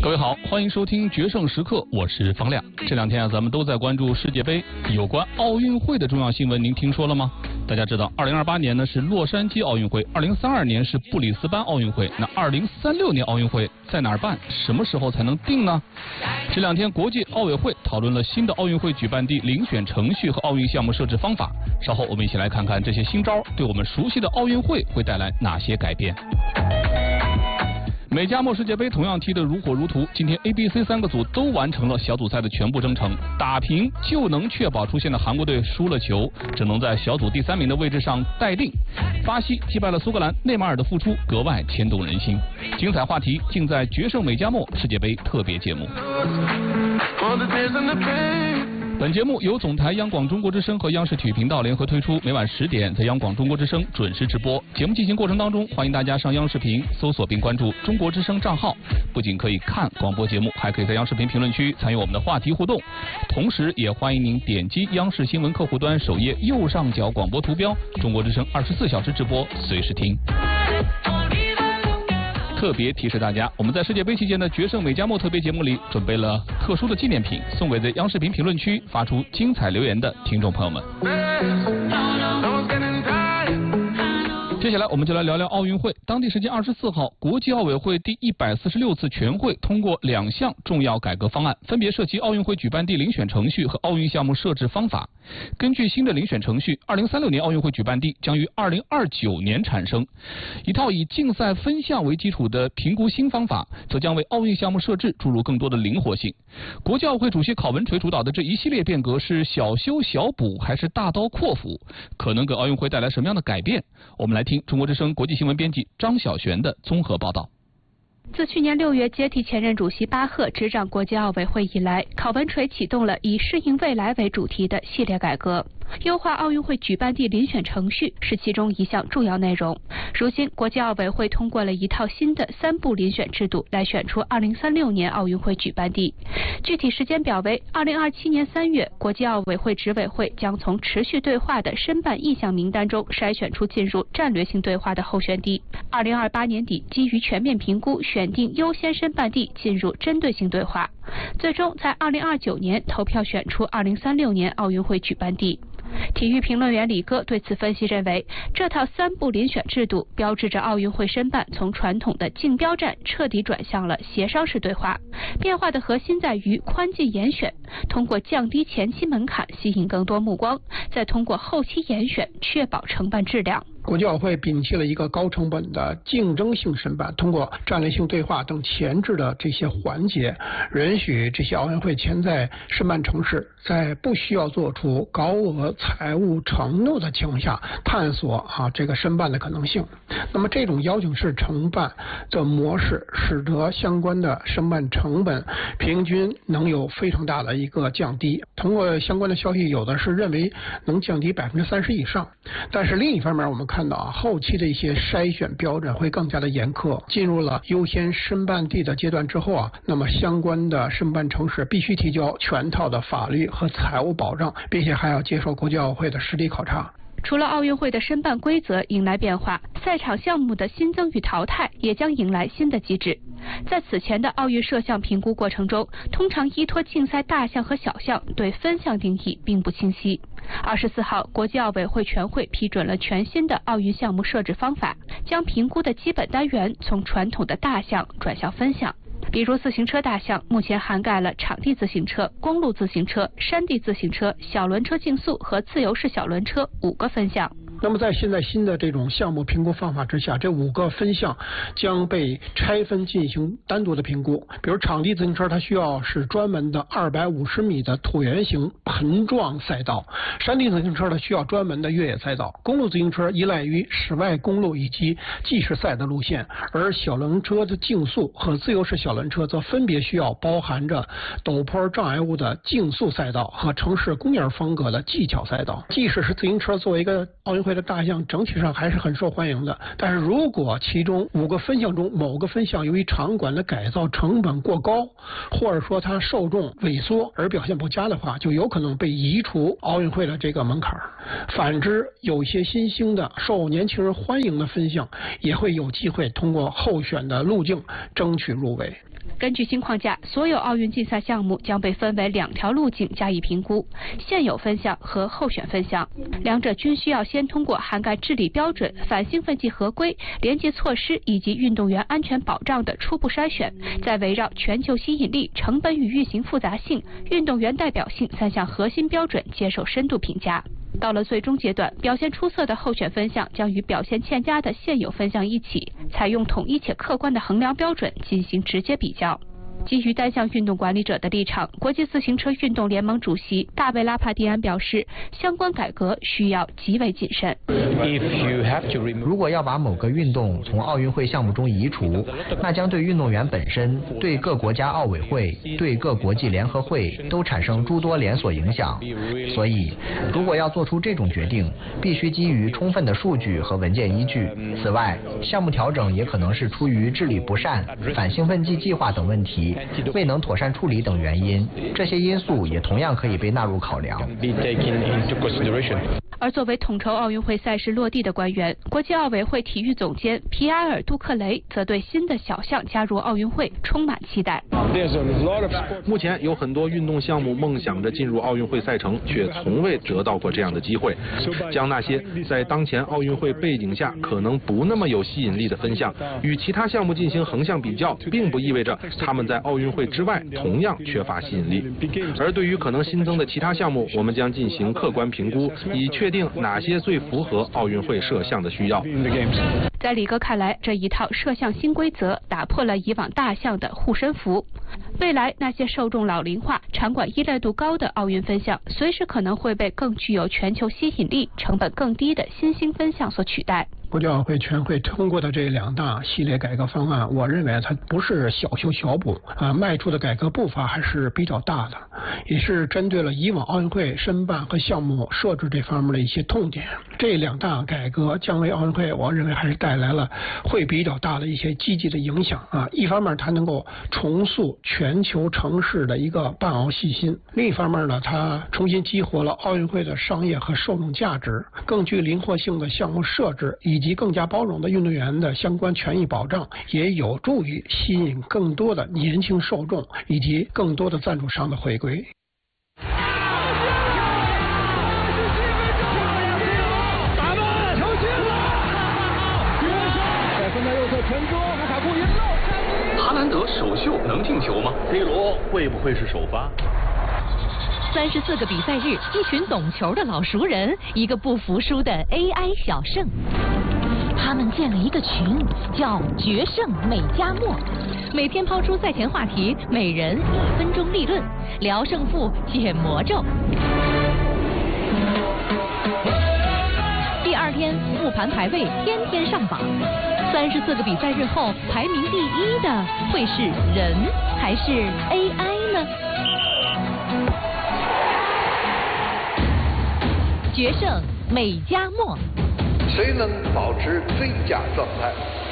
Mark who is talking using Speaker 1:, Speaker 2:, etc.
Speaker 1: 各位好，欢迎收听决胜时刻，我是方亮。这两天咱们都在关注世界杯，有关奥运会的重要新闻，您听说了吗？大家知道，2028年呢是洛杉矶奥运会，2032年是布里斯班奥运会，那2036年奥运会在哪儿办？什么时候才能定呢？这两天，国际奥委会讨论了新的奥运会举办地遴选程序和奥运项目设置方法。稍后我们一起来看看这些新招对我们熟悉的奥运会会带来哪些改变。美加墨世界杯同样踢得如火如荼，今天 A、B、C 三个组都完成了小组赛的全部征程，打平就能确保出线的韩国队输了球，只能在小组第3名的位置上待定。巴西击败了苏格兰，内马尔的复出格外牵动人心。精彩话题尽在决胜美加墨世界杯特别节目。本节目由总台央广中国之声和央视体育频道联合推出，每晚10点在央广中国之声准时直播。节目进行过程当中，欢迎大家上央视频搜索并关注中国之声账号，不仅可以看广播节目，还可以在央视频评论区参与我们的话题互动。同时也欢迎您点击央视新闻客户端首页右上角广播图标，中国之声24小时直播，随时听。特别提示大家，我们在世界杯期间的决胜美加墨特别节目里准备了特殊的纪念品，送给在央视频评论区发出精彩留言的听众朋友们。接下来我们就来聊聊奥运会。当地时间24号，国际奥委会第146次全会通过2项重要改革方案，分别涉及奥运会举办地遴选程序和奥运项目设置方法。根据新的遴选程序，2036年奥运会举办地将于2029年产生。一套以竞赛分项为基础的评估新方法，则将为奥运项目设置注入更多的灵活性。国际奥会主席郝文垂主导的这一系列变革是小修小补还是大刀阔斧？可能给奥运会带来什么样的改变？我们来听中国之声国际新闻编辑张晓璇的综合报道。
Speaker 2: 自去年6月接替前任主席巴赫执掌国际奥委会以来，郝文垂启动了以适应未来为主题的系列改革。优化奥运会举办地遴选程序是其中一项重要内容。如今，国际奥委会通过了一套新的3步遴选制度，来选出2036年奥运会举办地。具体时间表为2027年3月，国际奥委会执委会将从持续对话的申办意向名单中筛选出进入战略性对话的候选地。2028年底，基于全面评估，选定优先申办地，进入针对性对话。最终在2029年投票选出2036年奥运会举办地。体育评论员李戈对此分析认为，这套3步遴选制度标志着奥运会申办从传统的竞标战彻底转向了协商式对话。变化的核心在于宽进严选，通过降低前期门槛吸引更多目光，再通过后期严选确保承办质量。
Speaker 3: 国际奥会摒弃了一个高成本的竞争性申办，通过战略性对话等前置的这些环节，允许这些奥运会潜在申办城市在不需要做出高额财务承诺的情况下，探索这个申办的可能性。那么这种邀请式承办的模式，使得相关的申办成本平均能有非常大的一个降低。通过相关的消息，有的是认为能降低30%以上，但是另一方面我们看到后期的一些筛选标准会更加的严苛。进入了优先申办地的阶段之后那么相关的申办城市必须提交全套的法律和财务保障，并且还要接受国际奥会的实地考察。
Speaker 2: 除了奥运会的申办规则迎来变化，赛场项目的新增与淘汰也将迎来新的机制。在此前的奥运设项评估过程中，通常依托竞赛大项和小项，对分项定义并不清晰。24号，国际奥委会全会批准了全新的奥运项目设置方法，将评估的基本单元从传统的大项转向分项。比如自行车大项目前涵盖了场地自行车、公路自行车、山地自行车、小轮车竞速和自由式小轮车5个分项。
Speaker 3: 那么在现在新的这种项目评估方法之下，这5个分项将被拆分进行单独的评估。比如场地自行车，它需要是专门的250米的椭圆形盆状赛道；山地自行车呢需要专门的越野赛道；公路自行车依赖于室外公路以及计时赛的路线；而小轮车的竞速和自由式小轮车则分别需要包含着陡坡障碍物的竞速赛道和城市公园风格的技巧赛道。即使是自行车作为一个奥运会的大项整体上还是很受欢迎的。但是如果其中5个分项中某个分项由于场馆的改造成本过高，或者说它受众萎缩而表现不佳的话，就有可能被移除奥运会的这个门槛。反之，有一些新兴的受年轻人欢迎的分项也会有机会通过候选的路径争取入围。
Speaker 2: 根据新框架，所有奥运竞赛项目将被分为2条路径加以评估：现有分项和候选分项。两者均需要先通过涵盖治理标准、反兴奋剂合规、廉洁措施以及运动员安全保障的初步筛选，再围绕全球吸引力、成本与运行复杂性、运动员代表性3项核心标准接受深度评价。到了最终阶段，表现出色的候选分项将与表现欠佳的现有分项一起，采用统一且客观的衡量标准进行直接比较。基于单项运动管理者的立场，国际自行车运动联盟主席大卫拉帕蒂安表示，相关改革需要极为谨慎。
Speaker 4: 如果要把某个运动从奥运会项目中移除，那将对运动员本身、对各国家奥委会、对各国际联合会都产生诸多连锁影响。所以，如果要做出这种决定，必须基于充分的数据和文件依据。此外，项目调整也可能是出于治理不善、反兴奋剂计划等问题未能妥善处理等原因，这些因素也同样可以被纳入考量。
Speaker 2: 而作为统筹奥运会赛事落地的官员，国际奥委会体育总监皮埃尔·杜克雷则对新的小项加入奥运会充满期待。
Speaker 5: 目前有很多运动项目梦想着进入奥运会赛程，却从未得到过这样的机会。将那些在当前奥运会背景下可能不那么有吸引力的分项与其他项目进行横向比较，并不意味着他们在奥运会之外同样缺乏吸引力。而对于可能新增的其他项目，我们将进行客观评估，以确定哪些最符合奥运会摄像的需要。
Speaker 2: 在李哥看来，这一套摄像新规则打破了以往大项的护身符。未来那些受众老龄化、场馆依赖度高的奥运分项，随时可能会被更具有全球吸引力、成本更低的新兴分项所取代。
Speaker 3: 国际奥委会全会通过的这2大系列改革方案，我认为它不是小修小补迈出的改革步伐还是比较大的，也是针对了以往奥运会申办和项目设置这方面的一些痛点。这2大改革将为奥运会，我认为还是带来了会比较大的一些积极的影响一方面它能够重塑全球城市的一个办奥信心，另一方面呢，它重新激活了奥运会的商业和受众价值，更具灵活性的项目设置以及更加包容的运动员的相关权益保障，也有助于吸引更多的年轻受众以及更多的赞助商的回归。
Speaker 1: 哈兰德首秀能进球吗
Speaker 6: ？C 罗会不会是首发
Speaker 7: ？34个比赛日，一群懂球的老熟人，一个不服输的 AI 小胜。他们建了一个群，叫“决胜美加墨”，每天抛出赛前话题，每人1分钟立论，聊胜负，解魔咒。第2天复盘排位，天天上榜。34个比赛日后，排名第1的会是人还是 AI 呢？决胜美加墨，
Speaker 8: 谁能保持最佳状态？